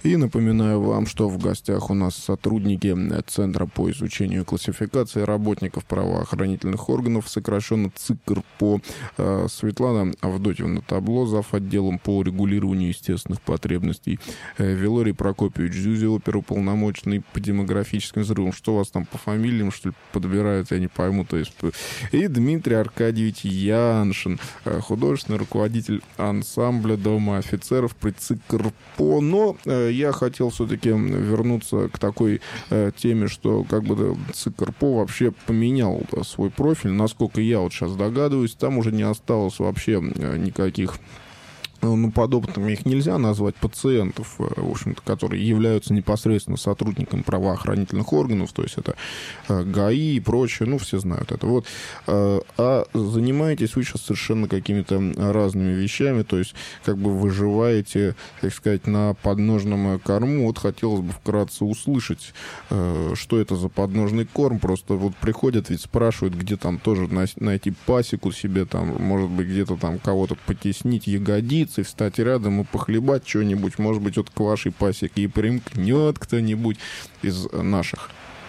И напоминаю вам, что в гостях у нас сотрудники Центра по изучению и классификации работников правоохранительных органов, сокращенно ЦИКРПО, Светлана Авдотьевна Табло, зав. Отделом по регулированию естественных потребностей, Вилорий Прокопьевич Зюзя, оперуполномоченный по демографическим взрывам. Что у вас там по фамилиям, что ли, подбирают, я не пойму. То есть... И Дмитрий Аркадьевич Яншин, художественный руководитель ансамбля Дома офицеров при ЦИКРПО. Но я хотел все-таки вернуться к такой теме, что как бы ЦИКРПО вообще поменял свой профиль. Насколько я вот сейчас догадываюсь, там уже не осталось вообще никаких... Ну, подобными их нельзя назвать, пациентов, в общем-то, которые являются непосредственно сотрудниками правоохранительных органов, то есть это ГАИ и прочее, ну, все знают это. Вот. А занимаетесь вы сейчас совершенно какими-то разными вещами, то есть как бы выживаете, так сказать, на подножном корму. Вот хотелось бы вкратце услышать, что это за подножный корм. Просто вот приходят, ведь спрашивают, где там тоже найти пасеку себе, там, может быть, где-то там кого-то потеснить ягодицы, встать рядом и похлебать что-нибудь. Может быть, вот к вашей пасеке и примкнет кто-нибудь из наших.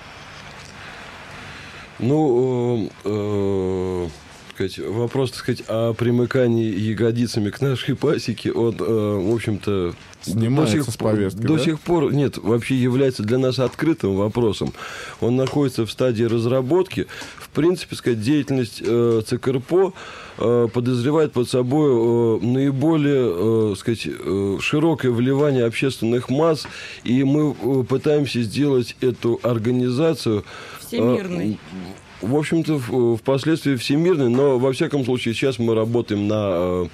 Ну, сказать, вопрос, так сказать, о примыкании ягодицами к нашей пасеке, он, в общем-то, снимается с повестки, до сих пор, нет, вообще является для нас открытым вопросом. Он находится в стадии разработки. В принципе, сказать, деятельность ЦКРПО подозревает под собой наиболее, сказать, широкое вливание общественных масс, и мы пытаемся сделать эту организацию всемирной. В общем-то, впоследствии всемирной, но, во всяком случае, сейчас мы работаем на,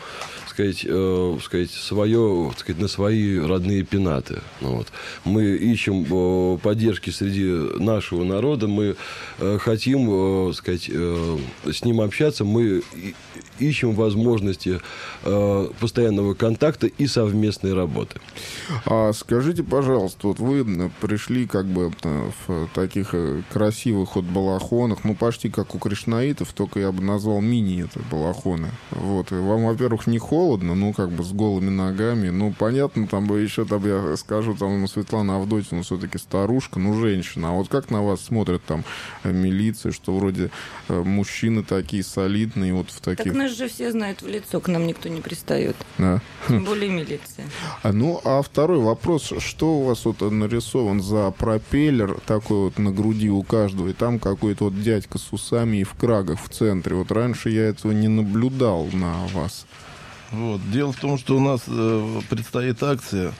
свое, на свои родные пенаты. Вот. Мы ищем поддержки среди нашего народа, мы хотим, с ним общаться, мы ищем возможности постоянного контакта и совместной работы. А скажите, пожалуйста, вот вы пришли как бы в таких красивых вот балахонах, ну, почти как у кришнаитов, только я бы назвал мини это балахоны. Вот. И вам, во-первых, не холодно, ну, как бы с голыми ногами. Ну, понятно, там бы еще, там, я скажу, там, Светлана Авдотьевна все-таки старушка, ну, женщина. А вот как на вас смотрят там милиция, что вроде мужчины такие солидные, вот в таких... Так нас же все знают в лицо, к нам никто не пристает. Да. Тем более милиция. Ну, а второй вопрос. Что у вас вот нарисован за пропеллер такой вот на груди у каждого? И там какой-то вот дядька с усами и в крагах в центре. Вот раньше я этого не наблюдал на вас. Вот. Дело в том, что у нас предстоит акция.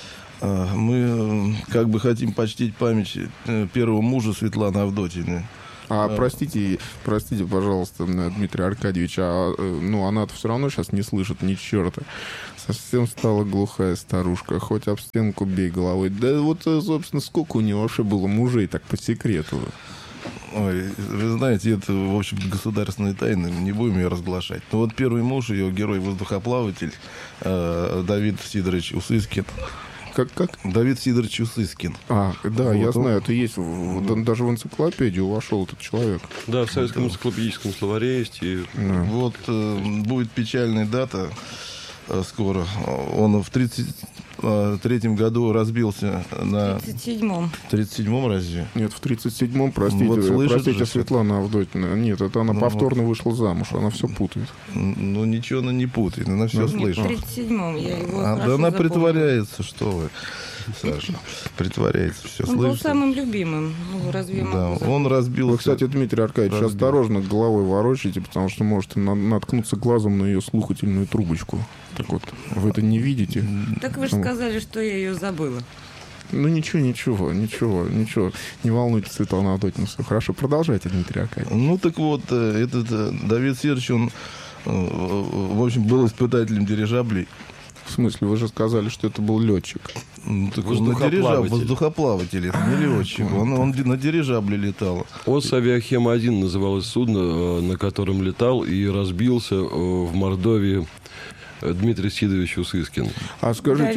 Мы как бы хотим почтить память первого мужа Светланы Авдотьевны. Простите, пожалуйста, Дмитрий Аркадьевич, ну, она-то все равно сейчас не слышит ни черта. Совсем стала глухая старушка, хоть об стенку бей головой. Да вот, собственно, сколько у нее вообще было мужей, так по секрету? Ой, вы знаете, это, в общем, государственные тайны, не будем ее разглашать. Но вот первый муж ее, герой-воздухоплаватель Давид Сидорович Усыскин. Как? Давид Сидорович Усыскин. Да, вот я знаю, это есть. Да. Даже в энциклопедию вошел этот человек. Да, в советском энциклопедическом словаре есть. И... Да. Вот будет печальная дата скоро. Он в 1933 году разбился на... 37-м. В 37-м разве? Нет, в 37-м, простите, Вот простите, же, Светлана Авдотьевна. Нет, это она повторно вышла замуж, она все путает. Ну, ничего она не путает, она все слышит. Нет, в 37-м я его Да она запомнила. притворяется, что вы, Саша. Притворяется, все Он был слышит. самым любимым. Ну, разве я Да, могу забыть? он разбил... Вы, кстати, Дмитрий Аркадьевич, осторожно головой ворочайте, потому что можете наткнуться глазом на ее слухательную трубочку. Так вот, вы это не видите? Так вы же сказали, что я ее забыла. Ну, ничего. Не волнуйтесь, Светлана Авдотьевна, все хорошо. Продолжайте, Дмитрий Аркадьевич. Ну, так вот, этот Давид Сидорович, он, в общем, был испытателем дирижаблей. В смысле, вы же сказали, что это был летчик. Ну, так он на воздухоплаватель, это не летчик. Он на дирижабле летал. ОС «Авиахема-1» называлось судно, на котором летал и разбился в Мордовии Дмитрий Сидорович Усыскин. А скажите,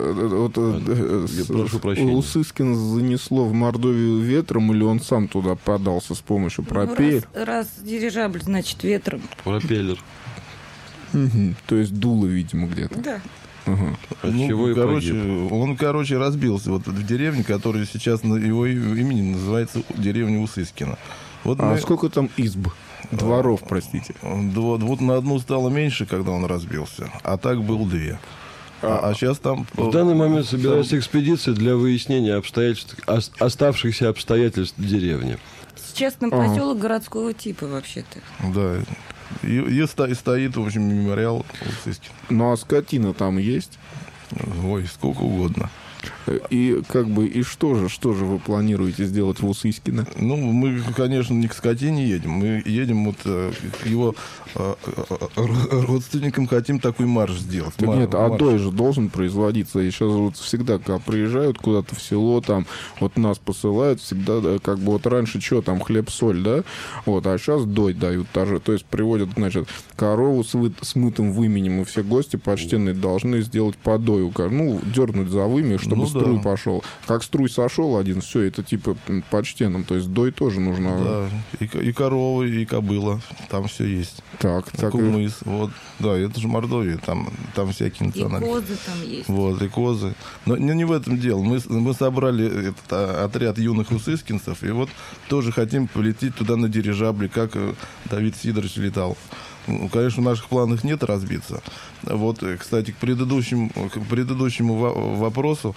я прошу прощения. Усыскин занесло в Мордовию ветром, или он сам туда подался с помощью пропеллера? Раз дирижабль, значит, ветром. Пропеллер. Угу. То есть дуло, видимо, где-то. Да. От чего и погиб. Он, разбился вот в деревне, которая сейчас на его имени называется деревня Усыскино. Вот сколько там изб? Дворов, простите. Вот на одну стало меньше, когда он разбился, а так был 2. А сейчас там... В данный момент собирается экспедиция для выяснения оставшихся обстоятельств деревни. Частный поселок городского типа, вообще-то. Да. И стоит, в общем, мемориал Усыскино. Ну, а скотина там есть? Ой, сколько угодно. И что же вы планируете сделать в Усыскино? Ну, мы, конечно, не к скотине едем. Мы едем вот к его родственникам, хотим такой марш сделать. Так нет, дой же должен производиться. И сейчас вот всегда, когда приезжают куда-то в село, там вот нас посылают, всегда вот раньше что там, хлеб-соль, да? Вот, а сейчас дой дают тоже. То есть приводят, значит, корову с мытым выменем, и все гости почтенные должны сделать подой. Ну, дернуть за вымя, чтобы струй пошел. Как струй сошел один, все, это типа почтенным. То есть дой тоже нужно. Да, и корова, и кобыла. Там все есть. Так. Кумыс. Вот. Да, это же Мордовия. Там всякие национальные. И козы там есть. Вот, и козы. Но не в этом дело. Мы собрали этот отряд юных усыскинцев, и вот тоже хотим полететь туда на дирижабле, как Давид Сидорович летал. Ну, конечно, в наших планах нет разбиться. Вот, кстати, к предыдущему вопросу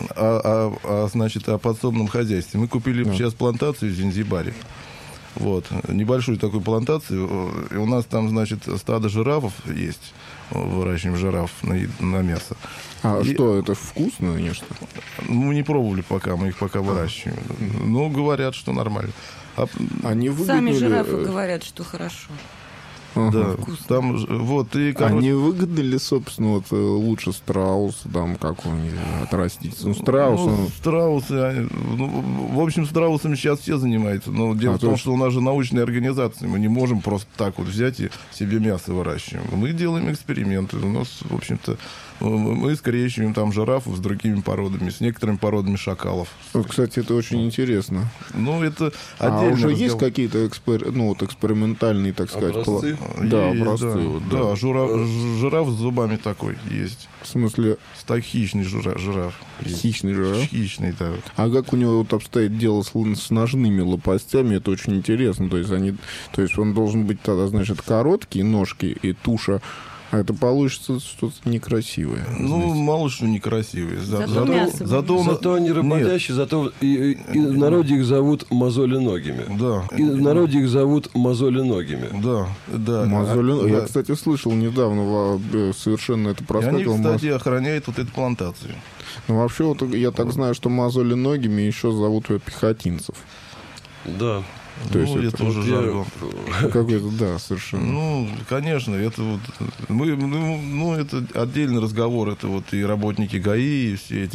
значит, о подсобном хозяйстве. Мы купили сейчас плантацию в Занзибаре. Вот, небольшую такую плантацию. И у нас там, значит, стадо жирафов есть. Выращиваем жираф на мясо. Что, это вкусно, конечно? Мы не пробовали пока, мы их пока выращиваем. Ну, говорят, что нормально. Они Сами жирафы говорят, что хорошо. Да, там вот и не выгодно ли, собственно, вот лучше страуса там какого-нибудь отрастить? Страусы, в общем, страусами сейчас все занимаются. Но дело в том, что у нас же научная организация, мы не можем просто так вот взять и себе мясо выращиваем. Мы делаем эксперименты. У нас, в общем-то, мы скрещиваем там жирафов с другими породами, с некоторыми породами шакалов. Вот, кстати, это очень интересно. Ну, это отдельно. Уже есть какие-то экспериментальные, так сказать, образцы? Да, образцы. Да, жираф с зубами такой есть. В смысле? Хищный жираф. Хищный жираф? Хищный, да. А как у него вот обстоит дело с ножными лопастями, это очень интересно. То есть он должен быть тогда, значит, короткие ножки и туша. А это получится что-то некрасивое. Ну, мало что некрасивое. Зато они работящие, зато и в народе их зовут мозоленогими. Да. И в народе их зовут мозоленогими. Да. Я, кстати, слышал недавно, совершенно это проскакивало. И они, кстати, охраняют вот эту плантацию. Ну, вообще, вот я так знаю, что мозоленогими еще зовут пехотинцев. Да. То есть это уже жаргон. Какой-то, да, совершенно. Ну, конечно, это вот это отдельный разговор. Это вот и работники ГАИ, и все эти